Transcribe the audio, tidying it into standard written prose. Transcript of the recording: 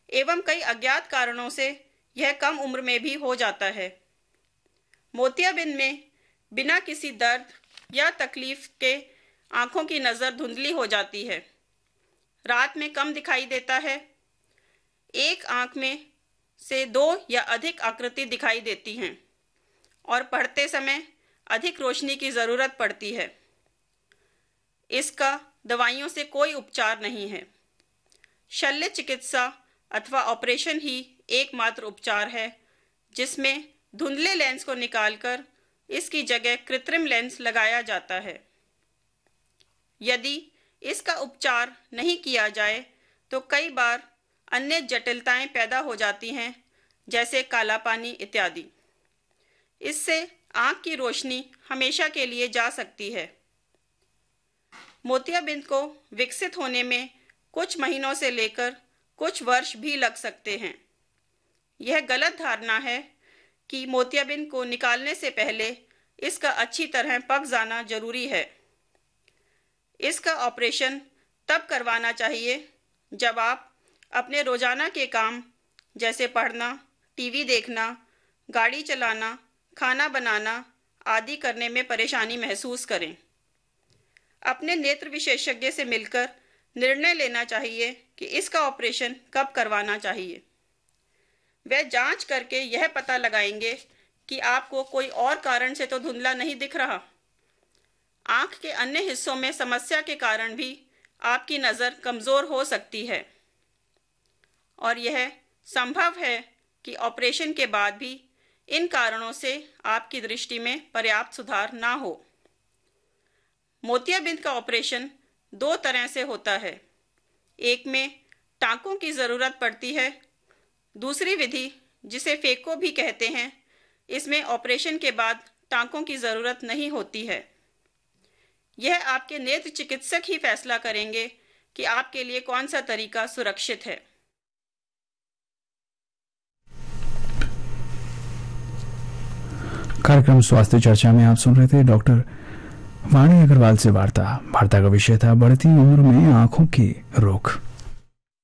एवं कई अज्ञात कारणों से यह कम उम्र में भी हो जाता है। मोतियाबिंद में बिना किसी दर्द या तकलीफ के आंखों की नज़र धुंधली हो जाती है, रात में कम दिखाई देता है, एक आंख में से दो या अधिक आकृति दिखाई देती हैं और पढ़ते समय अधिक रोशनी की ज़रूरत पड़ती है। इसका दवाइयों से कोई उपचार नहीं है। शल्य चिकित्सा अथवा ऑपरेशन ही एकमात्र उपचार है जिसमें धुंधले लेंस को निकालकर इसकी जगह कृत्रिम लेंस लगाया जाता है। यदि इसका उपचार नहीं किया जाए तो कई बार अन्य जटिलताएं पैदा हो जाती हैं, जैसे काला पानी इत्यादि। इससे आँख की रोशनी हमेशा के लिए जा सकती है। मोतियाबिंद को विकसित होने में कुछ महीनों से लेकर कुछ वर्ष भी लग सकते हैं। यह गलत धारणा है कि मोतियाबिंद को निकालने से पहले इसका अच्छी तरह पक जाना जरूरी है। इसका ऑपरेशन तब करवाना चाहिए जब आप अपने रोजाना के काम जैसे पढ़ना, टीवी देखना, गाड़ी चलाना, खाना बनाना आदि करने में परेशानी महसूस करें। अपने नेत्र विशेषज्ञ से मिलकर निर्णय लेना चाहिए कि इसका ऑपरेशन कब करवाना चाहिए। वे जांच करके यह पता लगाएंगे कि आपको कोई और कारण से तो धुंधला नहीं दिख रहा। आँख के अन्य हिस्सों में समस्या के कारण भी आपकी नज़र कमज़ोर हो सकती है और यह संभव है कि ऑपरेशन के बाद भी इन कारणों से आपकी दृष्टि में पर्याप्त सुधार ना हो। मोतियाबिंद का ऑपरेशन दो तरह से होता है। एक में टाँकों की ज़रूरत पड़ती है। दूसरी विधि, जिसे फेको भी कहते हैं, इसमें ऑपरेशन के बाद टाँकों की ज़रूरत नहीं होती है। यह आपके नेत्र चिकित्सक ही फैसला करेंगे कि आपके लिए कौन सा तरीका सुरक्षित है। कार्यक्रम स्वास्थ्य चर्चा में आप सुन रहे थे डॉक्टर वाणी अग्रवाल से वार्ता का विषय था बढ़ती उम्र में आंखों के रोग।